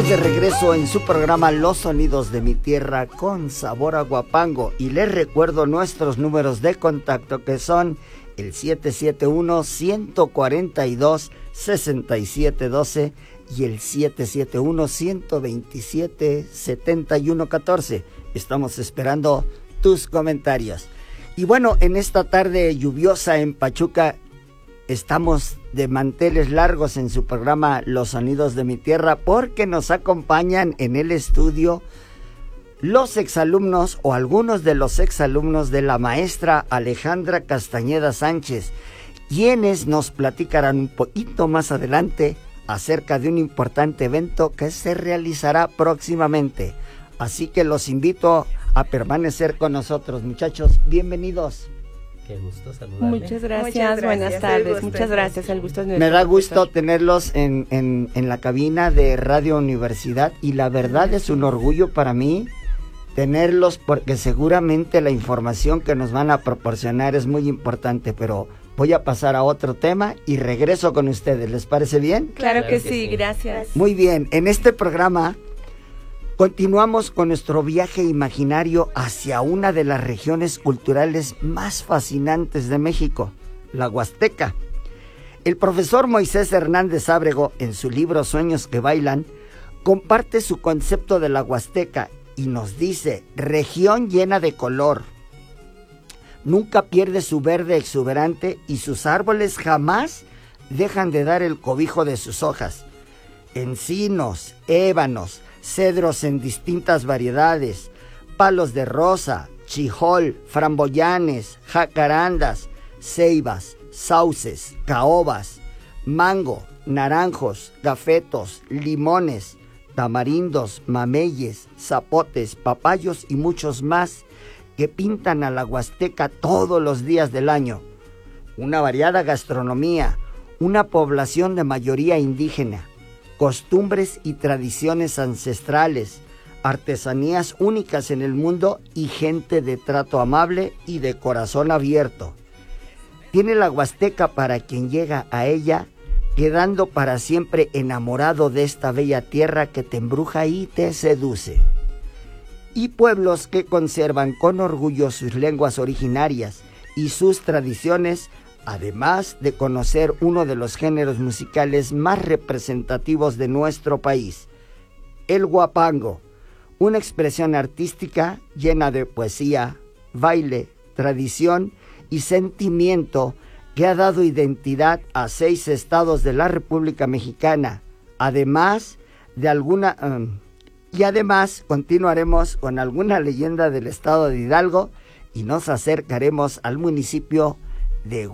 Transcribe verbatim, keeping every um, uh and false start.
Estamos de regreso en su programa Los Sonidos de mi Tierra con sabor a Huapango, y les recuerdo nuestros números de contacto, que son el siete siete uno, uno cuatro dos, seis siete uno dos y el siete siete uno, uno dos siete, siete uno un cuatro. Estamos esperando tus comentarios. Y bueno, en esta tarde lluviosa en Pachuca, estamos de manteles largos en su programa Los Sonidos de mi Tierra, porque nos acompañan en el estudio los exalumnos o algunos de los exalumnos de la maestra Alejandra Castañeda Sánchez, quienes nos platicarán un poquito más adelante acerca de un importante evento que se realizará próximamente. Así que los invito a permanecer con nosotros, muchachos. Bienvenidos. Qué gusto saludarles. Muchas gracias, Muchas gracias. buenas tardes, muchas gracias, el gusto es nuestro. Me da gusto profesor. tenerlos en, en, en la cabina de Radio Universidad, y la verdad es un orgullo para mí tenerlos, porque seguramente la información que nos van a proporcionar es muy importante, pero voy a pasar a otro tema y regreso con ustedes. ¿Les parece bien? Claro, Claro que, que sí, sí. gracias. Muy bien, en este programa continuamos con nuestro viaje imaginario hacia una de las regiones culturales más fascinantes de México, la Huasteca. El profesor Moisés Hernández Ábrego, en su libro Sueños que Bailan, comparte su concepto de la Huasteca y nos dice: región llena de color, nunca pierde su verde exuberante y sus árboles jamás dejan de dar el cobijo de sus hojas. Encinos, ébanos, cedros en distintas variedades, palos de rosa, chijol, framboyanes, jacarandas, ceibas, sauces, caobas, mango, naranjos, gafetos, limones, tamarindos, mameyes, zapotes, papayos y muchos más que pintan a la Huasteca todos los días del año. Una variada gastronomía, una población de mayoría indígena, costumbres y tradiciones ancestrales, artesanías únicas en el mundo y gente de trato amable y de corazón abierto. Tiene la Huasteca para quien llega a ella, quedando para siempre enamorado de esta bella tierra que te embruja y te seduce. Y pueblos que conservan con orgullo sus lenguas originarias y sus tradiciones, además de conocer uno de los géneros musicales más representativos de nuestro país, el huapango, una expresión artística llena de poesía, baile, tradición y sentimiento que ha dado identidad a seis estados de la República Mexicana, además de alguna... Um, y además continuaremos con alguna leyenda del estado de Hidalgo y nos acercaremos al municipio de